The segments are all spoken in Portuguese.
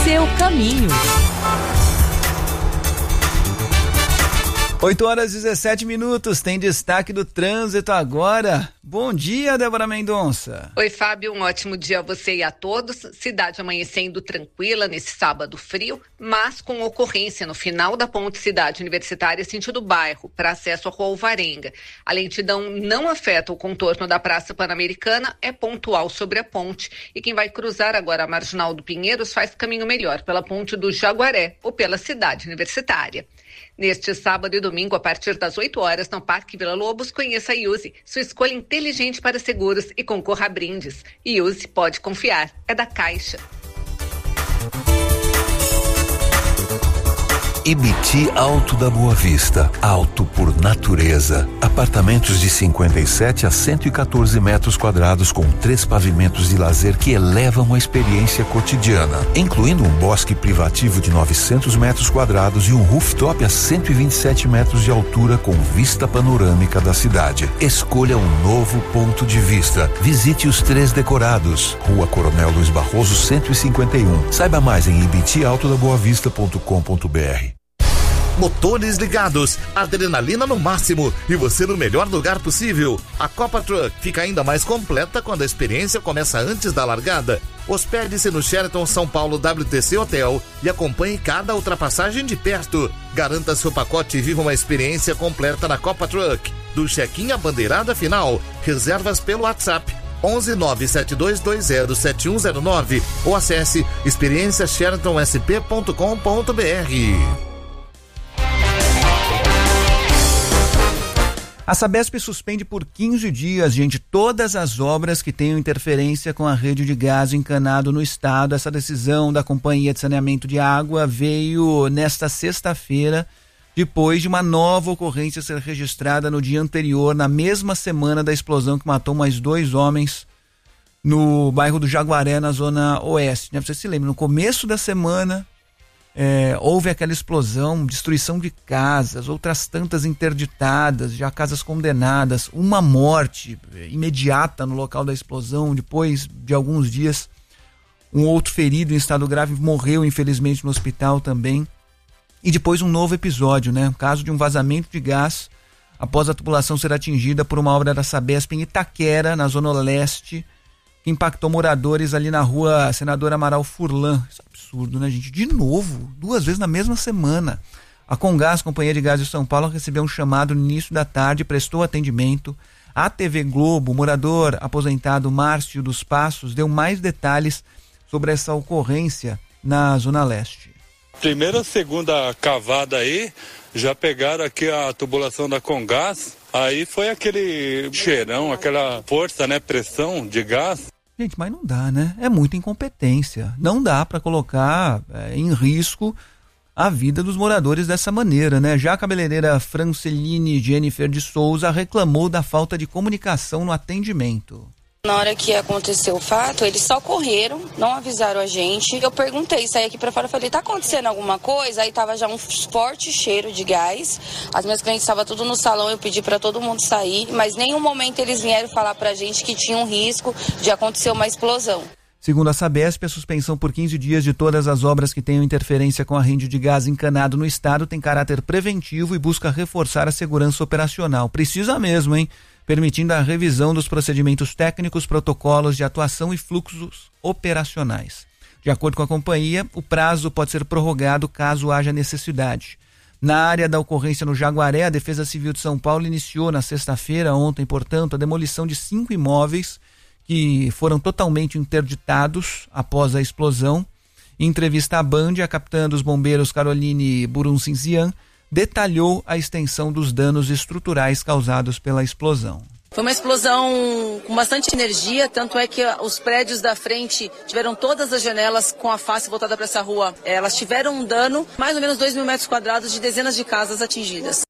seu caminho. 8h17, tem destaque do trânsito agora. Bom dia, Débora Mendonça. Oi, Fábio, um ótimo dia a você e a todos. Cidade amanhecendo tranquila nesse sábado frio, mas com ocorrência no final da ponte Cidade Universitária, sentido bairro, para acesso à Rua Alvarenga. A lentidão não afeta o contorno da Praça Pan-Americana, é pontual sobre a ponte. E quem vai cruzar agora a Marginal do Pinheiros faz caminho melhor pela ponte do Jaguaré ou pela Cidade Universitária. Neste sábado e domingo, a partir das 8 horas, no Parque Vila Lobos, conheça a Iuse, sua escolha inteligente para seguros, e concorra a brindes. Iuse, pode confiar, é da Caixa. Ibiti Alto da Boa Vista, alto por natureza. Apartamentos de 57 a 114 metros quadrados com 3 pavimentos de lazer que elevam a experiência cotidiana, incluindo um bosque privativo de 900 metros quadrados e um rooftop a 127 metros de altura com vista panorâmica da cidade. Escolha um novo ponto de vista. Visite os 3 decorados. Rua Coronel Luiz Barroso 151. Saiba mais em ibitialtodaboavista.com.br. Motores ligados, adrenalina no máximo e você no melhor lugar possível. A Copa Truck fica ainda mais completa quando a experiência começa antes da largada. Hospede-se no Sheraton São Paulo WTC Hotel e acompanhe cada ultrapassagem de perto. Garanta seu pacote e viva uma experiência completa na Copa Truck. Do check-in à bandeirada final, reservas pelo WhatsApp 11972207109 ou acesse experienciasheratonsp.com.br. A Sabesp suspende por 15 dias, gente, todas as obras que tenham interferência com a rede de gás encanado no estado. Essa decisão da Companhia de Saneamento de Água veio nesta sexta-feira, depois de uma nova ocorrência ser registrada no dia anterior, na mesma semana da explosão que matou mais 2 homens no bairro do Jaguaré, na zona oeste. Né? Você se lembra, no começo da semana houve aquela explosão, destruição de casas, outras tantas interditadas, já casas condenadas, uma morte imediata no local da explosão. Depois de alguns dias, um outro ferido em estado grave morreu, infelizmente, no hospital também. E depois um novo episódio, né? O caso de um vazamento de gás após a tubulação ser atingida por uma obra da Sabesp em Itaquera, na zona leste, que impactou moradores ali na rua Senador Amaral Furlan. Isso é absurdo, né, gente? De novo, 2 vezes na mesma semana. A Comgás, Companhia de Gás de São Paulo, recebeu um chamado no início da tarde, prestou atendimento. A TV Globo, o morador aposentado Márcio dos Passos, deu mais detalhes sobre essa ocorrência na Zona Leste. Primeira, segunda cavada aí, já pegaram aqui a tubulação da Comgás. Aí foi aquele cheirão, aquela força, né, pressão de gás. Gente, mas não dá, né? É muita incompetência. Não dá para colocar em risco a vida dos moradores dessa maneira, né? Já a cabeleireira Franceline Jennifer de Souza reclamou da falta de comunicação no atendimento. Na hora que aconteceu o fato, eles só correram, não avisaram a gente. Eu perguntei, saí aqui pra fora, falei, tá acontecendo alguma coisa? Aí tava já um forte cheiro de gás. As minhas clientes estavam tudo no salão, eu pedi pra todo mundo sair, mas em nenhum momento eles vieram falar pra gente que tinha um risco de acontecer uma explosão. Segundo a Sabesp, a suspensão por 15 dias de todas as obras que tenham interferência com a rede de gás encanado no estado tem caráter preventivo e busca reforçar a segurança operacional. Precisa mesmo, hein? Permitindo a revisão dos procedimentos técnicos, protocolos de atuação e fluxos operacionais. De acordo com a companhia, o prazo pode ser prorrogado caso haja necessidade. Na área da ocorrência no Jaguaré, a Defesa Civil de São Paulo iniciou na sexta-feira, ontem, portanto, a demolição de 5 imóveis que foram totalmente interditados após a explosão. Em entrevista à Band, a capitã dos bombeiros Caroline Buruncinzian detalhou a extensão dos danos estruturais causados pela explosão. Foi uma explosão com bastante energia, tanto é que os prédios da frente tiveram todas as janelas com a face voltada para essa rua. Elas tiveram um dano, mais ou menos 2.000 metros quadrados de dezenas de casas atingidas.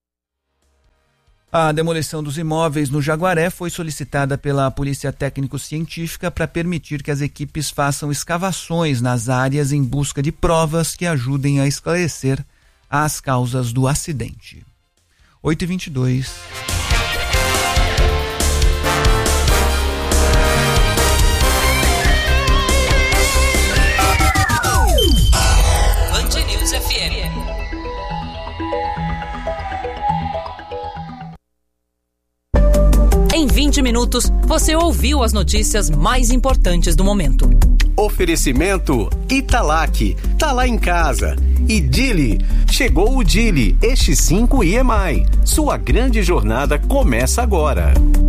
A demolição dos imóveis no Jaguaré foi solicitada pela Polícia Técnico-Científica para permitir que as equipes façam escavações nas áreas em busca de provas que ajudem a esclarecer as causas do acidente. 8h22. Em 20 minutos, você ouviu as notícias mais importantes do momento. Oferecimento Italac, tá lá em casa. E Dili, chegou o Dili, este 5 IEMAI. Sua grande jornada começa agora.